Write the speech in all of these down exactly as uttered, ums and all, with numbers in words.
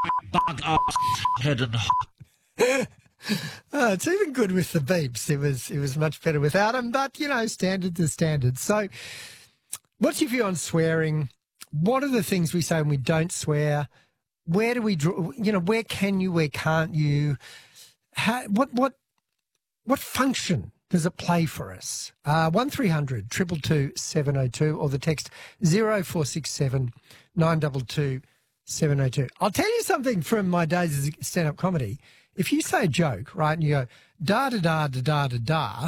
bug ass head and Oh, it's even good with the beeps. It was it was much better without them, but, you know, standards are standards. So what's your view on swearing? What are the things we say when we don't swear? Where do we draw, you know, where can you, where can't you? How, what, what, what function does it play for us? Uh, one three hundred two two two seven oh two or the text zero four six seven nine two two seven oh two. I'll tell you something from my days as a stand-up comedy. If you say a joke, right, and you go da da da da da da da,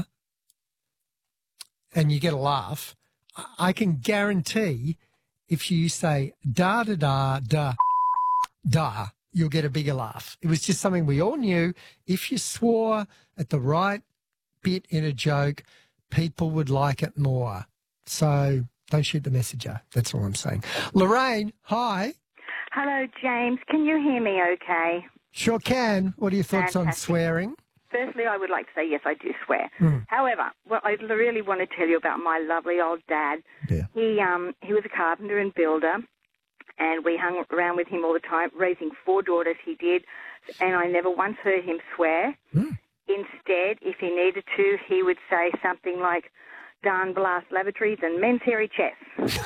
and you get a laugh, I can guarantee if you say da da da da da, you'll get a bigger laugh. It was just something we all knew. If you swore at the right bit in a joke, people would like it more. So don't shoot the messenger. That's all I'm saying. Lorraine, hi. Hello, James. Can you hear me okay? Sure can. What are your thoughts Fantastic. on swearing? Firstly, I would like to say, yes, I do swear. Mm. However, what I really want to tell you about my lovely old dad. Yeah. He um he was a carpenter and builder, and we hung around with him all the time, raising four daughters he did, and I never once heard him swear. Mm. Instead, if he needed to, he would say something like, darn blast lavatories and men's hairy chests.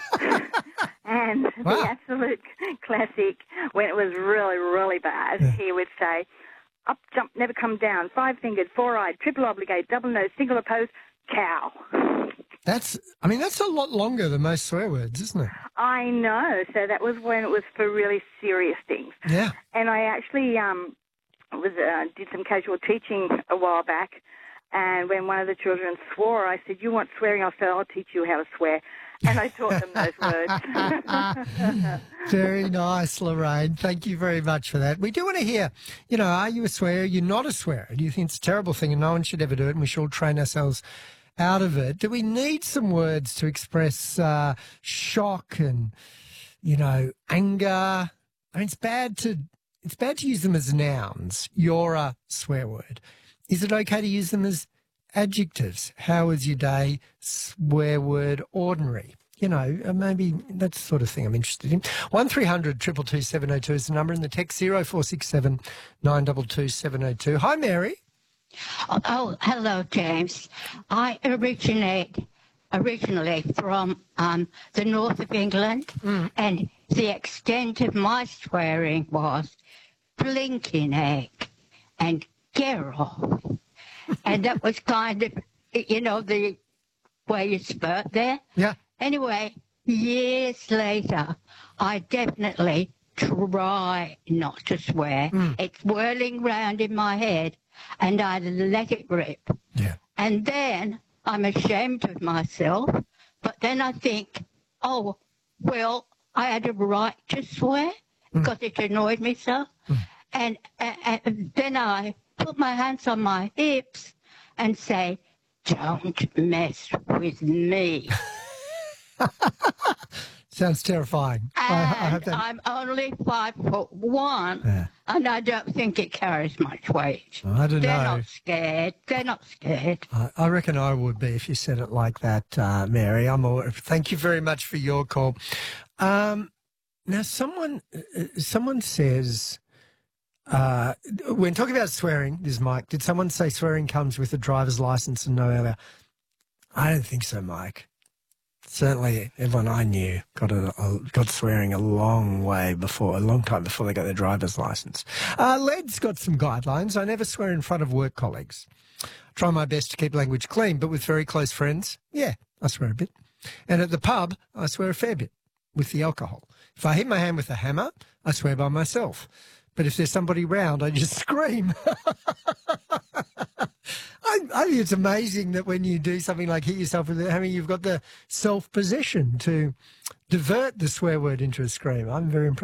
And Wow. the absolute classic, when it was really, really bad, Yeah. he would say, up, jump, never come down, five-fingered, four-eyed, triple obligate, double nose, single opposed, cow. That's, I mean, that's a lot longer than most swear words, isn't it? I know. So that was when it was for really serious things. Yeah. And I actually um, was uh, did some casual teaching a while back, and when one of the children swore, I said, you want swearing? I said, I'll teach you how to swear. And I taught them those words. Very nice, Lorraine. Thank you very much for that. We do want to hear, you know, are you a swearer? You're not a swearer. Do you think it's a terrible thing and no one should ever do it and we should all train ourselves out of it? Do we need some words to express uh, shock and, you know, anger? I mean, it's bad to it's bad to use them as nouns. You're a swear word. Is it okay to use them as adjectives? How was your day? Swear word, ordinary. You know, uh, maybe that's the sort of thing I'm interested in. one three hundred two two two seven oh two is the number, and the text zero four six seven nine two two seven oh two. Hi, Mary. Oh, oh, hello, James. I originate originally from um, the north of England, Mm. and the extent of my swearing was blinking egg and get off. And that was kind of, you know, the way you spurt there. Yeah. Anyway, years later, I definitely try not to swear. Mm. It's whirling round in my head, and I let it rip. Yeah. And then I'm ashamed of myself, but then I think, oh, well, I had a right to swear because it annoyed me so. Mm. And, uh, and then I put my hands on my hips and say, don't mess with me. Sounds terrifying. I, I And hope that... I'm only five foot one, Yeah. and I don't think it carries much weight. I don't They're know. not scared. They're not scared. I I reckon I would be if you said it like that, uh, Mary. I'm all, thank you very much for your call. Um, now, someone uh, someone says, uh, when talking about swearing, this is Mike, did someone say swearing comes with a driver's license and no allow? I don't think so, Mike. Certainly, everyone I knew got a, a, got swearing a long way before, a long time before they got their driver's license. Uh, Led's got some guidelines. I never swear in front of work colleagues. Try my best to keep language clean, but with very close friends, yeah, I swear a bit. And at the pub, I swear a fair bit with the alcohol. If I hit my hand with a hammer, I swear by myself. But if there's somebody round, I just scream. I, I think it's amazing that when you do something like hit yourself with a hammer, you've got the self-possession to divert the swear word into a scream. I'm very impressed.